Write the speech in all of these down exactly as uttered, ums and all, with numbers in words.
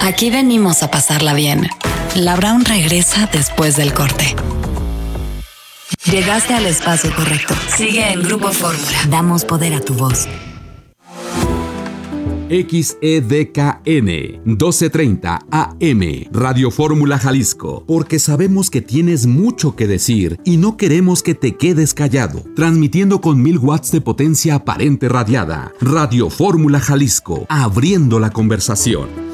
Aquí venimos a pasarla bien. La Brown regresa después del corte. Llegaste al espacio correcto. Sigue en Grupo Fórmula. Damos poder a tu voz. X E D K N doce treinta A M Radio Fórmula Jalisco, porque sabemos que tienes mucho que decir y no queremos que te quedes callado. Transmitiendo con mil watts de potencia aparente radiada. Radio Fórmula Jalisco, abriendo la conversación.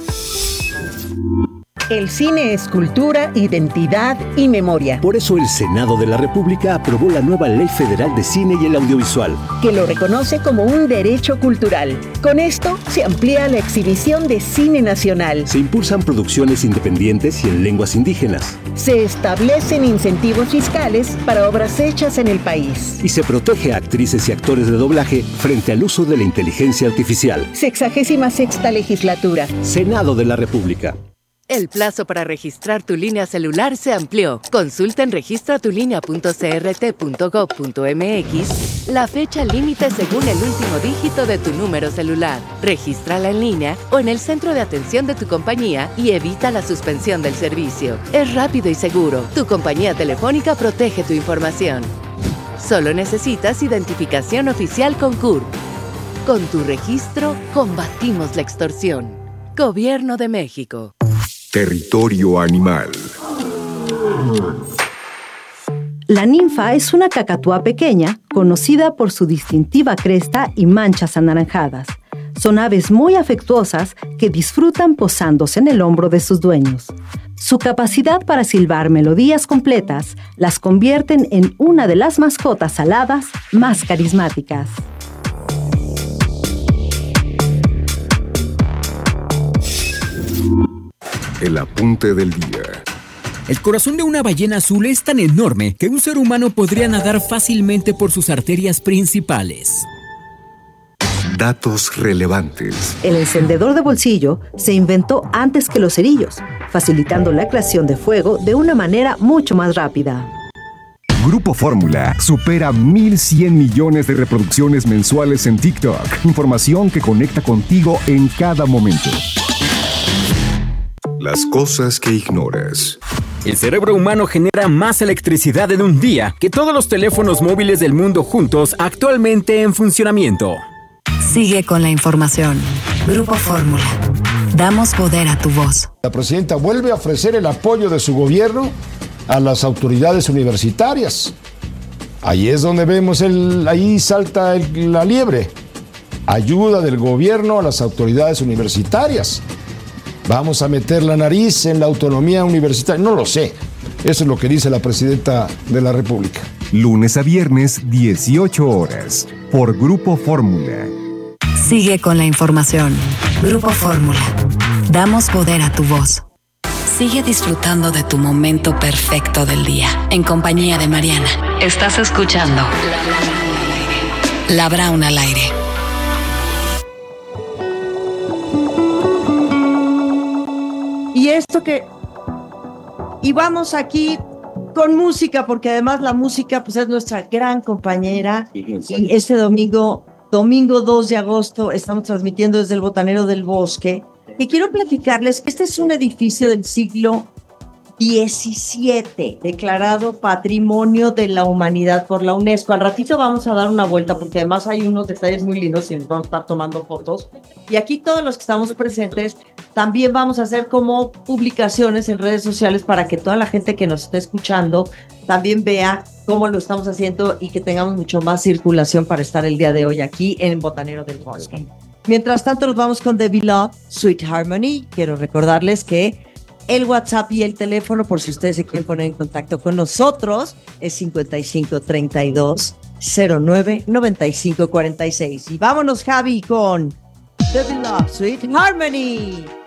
El cine es cultura, identidad y memoria. Por eso el Senado de la República aprobó la nueva Ley Federal de Cine y el Audiovisual, que lo reconoce como un derecho cultural. Con esto se amplía la exhibición de cine nacional. Se impulsan producciones independientes y en lenguas indígenas. Se establecen incentivos fiscales para obras hechas en el país. Y se protege a actrices y actores de doblaje frente al uso de la inteligencia artificial. Sexagésima sexta legislatura. Senado de la República. El plazo para registrar tu línea celular se amplió. Consulta en registra tu línea punto c r t punto gov punto m x la fecha límite según el último dígito de tu número celular. Regístrala en línea o en el centro de atención de tu compañía y evita la suspensión del servicio. Es rápido y seguro. Tu compañía telefónica protege tu información. Solo necesitas identificación oficial con C U R P. Con tu registro, combatimos la extorsión. Gobierno de México. Territorio animal. La ninfa es una cacatúa pequeña, conocida por su distintiva cresta y manchas anaranjadas. Son aves muy afectuosas que disfrutan posándose en el hombro de sus dueños. Su capacidad para silbar melodías completas las convierten en una de las mascotas aladas más carismáticas. El apunte del día. El corazón de una ballena azul es tan enorme que un ser humano podría nadar fácilmente por sus arterias principales. Datos relevantes. El encendedor de bolsillo se inventó antes que los cerillos, facilitando la creación de fuego de una manera mucho más rápida. Grupo Fórmula supera mil cien millones de reproducciones mensuales en TikTok. Información que conecta contigo en cada momento. Las cosas que ignoras. El cerebro humano genera más electricidad en un día que todos los teléfonos móviles del mundo juntos actualmente en funcionamiento. Sigue con la información. Grupo Fórmula. Damos poder a tu voz. La presidenta vuelve a ofrecer el apoyo de su gobierno a las autoridades universitarias. Ahí es donde vemos, el, ahí salta el, la liebre. Ayuda del gobierno a las autoridades universitarias. Vamos a meter la nariz en la autonomía universitaria. No lo sé. Eso es lo que dice la presidenta de la República. Lunes a viernes, dieciocho horas. Por Grupo Fórmula. Sigue con la información. Grupo Fórmula. Damos poder a tu voz. Sigue disfrutando de tu momento perfecto del día. En compañía de Mariana. Estás escuchando La Brown al aire. Y esto que... Y vamos aquí con música, porque además la música pues es nuestra gran compañera. Y este domingo, domingo dos de agosto, estamos transmitiendo desde el Botanero del Bosque. Y quiero platicarles que este es un edificio del siglo diecisiete, declarado Patrimonio de la Humanidad por la UNESCO. Al ratito vamos a dar una vuelta, porque además hay unos detalles muy lindos y nos vamos a estar tomando fotos. Y aquí todos los que estamos presentes también vamos a hacer como publicaciones en redes sociales para que toda la gente que nos esté escuchando también vea cómo lo estamos haciendo y que tengamos mucho más circulación para estar el día de hoy aquí en Botanero del Bosque. Mientras tanto, nos vamos con The Beloved, Sweet Harmony. Quiero recordarles que el WhatsApp y el teléfono, por si ustedes se quieren poner en contacto con nosotros, es cincuenta y cinco treinta y dos cero nueve noventa y cinco cuarenta y seis. Y vámonos, Javi, con The Beloved, Sweet Harmony.